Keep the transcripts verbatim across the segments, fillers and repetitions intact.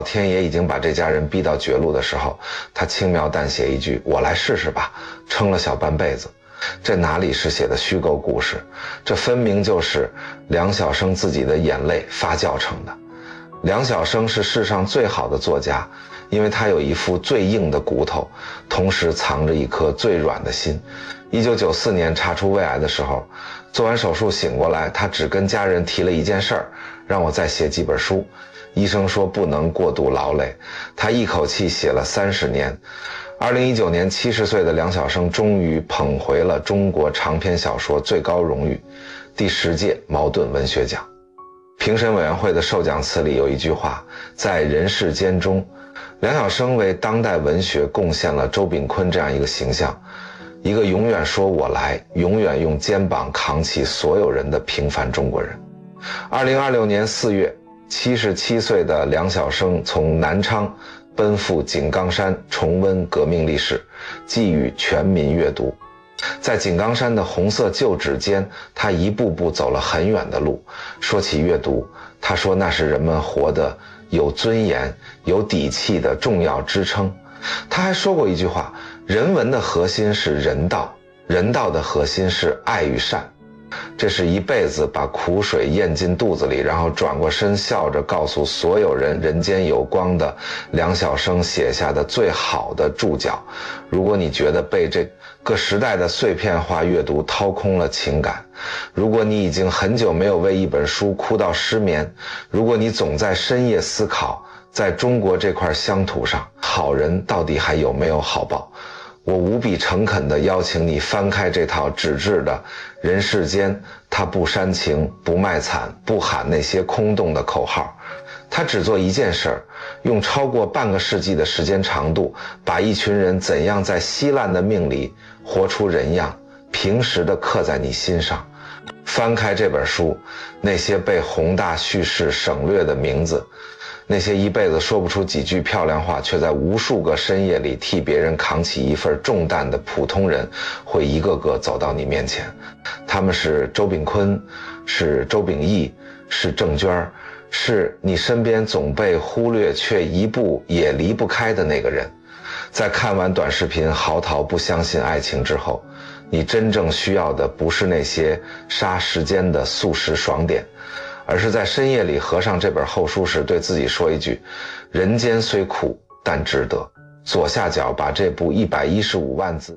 天爷已经把这家人逼到绝路的时候，他轻描淡写一句我来试试吧，撑了小半辈子。这哪里是写的虚构故事，这分明就是梁晓声自己的眼泪发酵成的。梁晓声是世上最好的作家，因为他有一副最硬的骨头，同时藏着一颗最软的心。一九九四年查出胃癌的时候，做完手术醒过来，他只跟家人提了一件事儿，让我再写几本书。医生说不能过度劳累，他一口气写了三十年。二零一九年，七十岁的梁晓声终于捧回了中国长篇小说最高荣誉——第十届茅盾文学奖。评审委员会的授奖词里有一句话：在人世间中，梁晓声为当代文学贡献了周秉昆这样一个形象，一个永远说我来，永远用肩膀扛起所有人的平凡中国人。二零二六年四月，七十七岁的梁晓声从南昌奔赴井冈山，重温革命历史，寄予全民阅读。在井冈山的红色旧址间，他一步步走了很远的路。说起阅读，他说那是人们活得有尊严、有底气的重要支撑。他还说过一句话：人文的核心是人道，人道的核心是爱与善。这是一辈子把苦水咽进肚子里，然后转过身笑着告诉所有人人间有光的梁晓声写下的最好的注脚。如果你觉得被这个时代的碎片化阅读掏空了情感，如果你已经很久没有为一本书哭到失眠，如果你总在深夜思考在中国这块乡土上好人到底还有没有好报，我无比诚恳地邀请你翻开这套纸质的人世间，他不煽情，不卖惨，不喊那些空洞的口号，他只做一件事儿，用超过半个世纪的时间长度，把一群人怎样在稀烂的命里活出人样，平时地刻在你心上。翻开这本书，那些被宏大叙事省略的名字，那些一辈子说不出几句漂亮话，却在无数个深夜里替别人扛起一份重担的普通人，会一个个走到你面前。他们是周秉昆，是周秉义，是郑娟，是你身边总被忽略却一步也离不开的那个人。在看完短视频嚎啕不相信爱情之后，你真正需要的不是那些杀时间的速食爽点，而是在深夜里合上这本厚书时对自己说一句：人间虽苦但值得。左下角把这部一百一十五万字。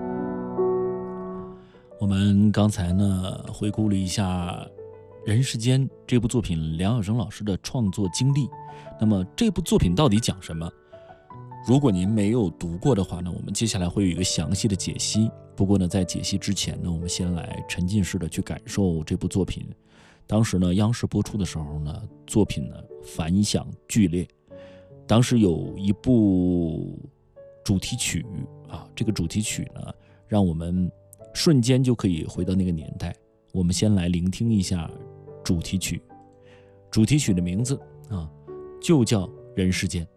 我们刚才呢回顾了一下《人世间》这部作品梁晓声老师的创作经历。那么这部作品到底讲什么？如果您没有读过的话呢，我们接下来会有一个详细的解析。不过呢，在解析之前呢，我们先来沉浸式的去感受这部作品。当时呢，央视播出的时候呢，作品呢反响剧烈。当时有一部主题曲啊，这个主题曲呢，让我们瞬间就可以回到那个年代。我们先来聆听一下主题曲。主题曲的名字啊，就叫《人世间》。